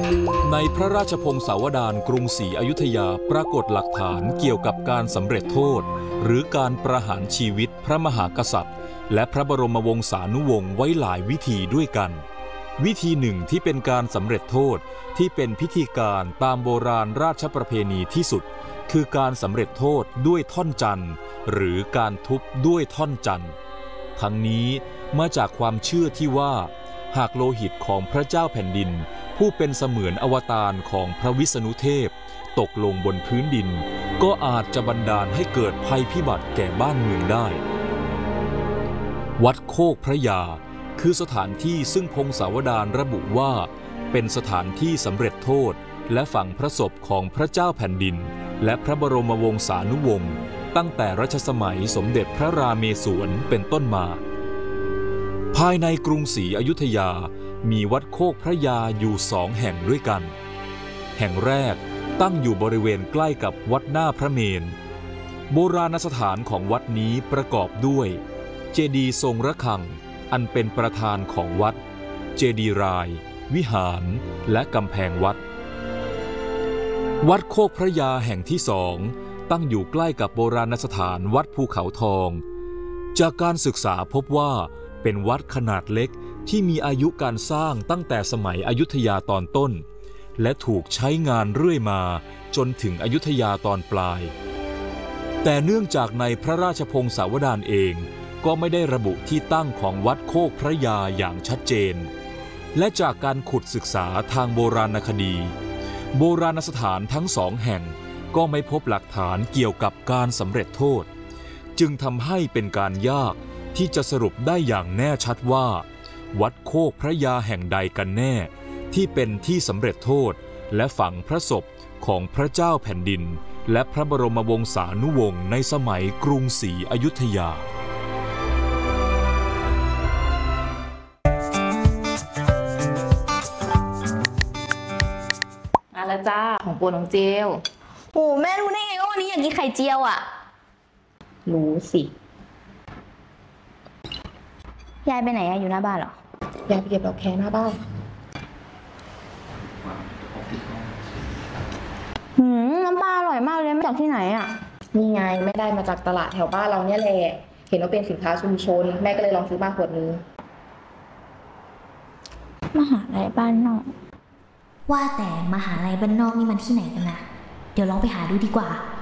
ในพระราชพงศาวดารกรุงศรีอยุธยาปรากฏหลักฐานเกี่ยวกับการสำเร็จโทษหรือการประหารชีวิตพระมหากษัตริย์และพระบรมวงศานุวงศ์ไว้หลายวิธีด้วยกันวิธีหนึ่งที่เป็นการสำเร็จโทษที่เป็นพิธีการตามโบราณราชประเพณีที่สุดคือการสำเร็จโทษด้วยท่อนจันทร์หรือการทุบด้วยท่อนจันทร์ทั้งนี้มาจากความเชื่อที่ว่าหากโลหิตของพระเจ้าแผ่นดินผู้เป็นเสมือนอวตารของพระวิษณุเทพตกลงบนพื้นดินก็อาจจะบันดาลให้เกิดภัยพิบัติแก่บ้านเมืองได้วัดโคกพระยาคือสถานที่ซึ่งพงศาวดารระบุว่าเป็นสถานที่สำเร็จโทษและฝังพระศพของพระเจ้าแผ่นดินและพระบรมวงศานุวงศ์ตั้งแต่รัชสมัยสมเด็จพระราเมศวรเป็นต้นมาภายในกรุงศรีอยุธยามีวัดโคกพระยาอยู่2 แห่งด้วยกันแห่งแรกตั้งอยู่บริเวณใกล้กับวัดหน้าพระเมรุโบราณสถานของวัดนี้ประกอบด้วยเจดีย์ทรงระฆังอันเป็นประธานของวัดเจดีย์รายวิหารและกำแพงวัดวัดโคกพระยาแห่งที่2ตั้งอยู่ใกล้กับโบราณสถานวัดภูเขาทองจากการศึกษาพบว่าเป็นวัดขนาดเล็กที่มีอายุการสร้างตั้งแต่สมัยอยุธยาตอนต้นและถูกใช้งานเรื่อยมาจนถึงอยุธยาตอนปลายแต่เนื่องจากในพระราชพงศาวดารเองก็ไม่ได้ระบุที่ตั้งของวัดโคกพระยาอย่างชัดเจนและจากการขุดศึกษาทางโบราณคดีโบราณสถานทั้ง2 แห่งก็ไม่พบหลักฐานเกี่ยวกับการสำเร็จโทษจึงทำให้เป็นการยากที่จะสรุปได้อย่างแน่ชัดว่าวัดโคกพระยาแห่งใดกันแน่ที่เป็นที่สำเร็จโทษและฝังพระศพของพระเจ้าแผ่นดินและพระบรมวงศานุวงศ์ในสมัยกรุงศรีอยุธยามาแล้วจ้าของโปรดน้องเจลโอ้แม่รู้ได้ไงว่าวันนี้อยากกินไข่เจียวอ่ะรู้สิยายไปไหนอะอยู่หน้าบ้านเหรยายไปเก็บดอกแคหน้าบ้านน้ำปลาอร่อยมากเลยมาจากที่ไหนอ่ะนี่ไงไม่ได้มาจากตลาดแถวบ้านเราเนี่ยแหละเห็นว่าเป็นสินค้าชุมชนแม่ก็เลยลองซื้อมาขวดนึงมหาลัยบ้านนอกว่าแต่มหาลัยบ้านนอกนี่มันที่ไหนกันนะเดี๋ยวลองไปหาดูดีกว่า